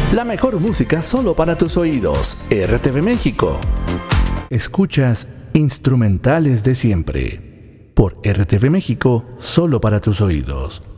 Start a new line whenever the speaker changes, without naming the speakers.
La mejor música solo para tus oídos. RTV México. Escuchas Instrumentales de Siempre. Por RTV México, solo para tus oídos.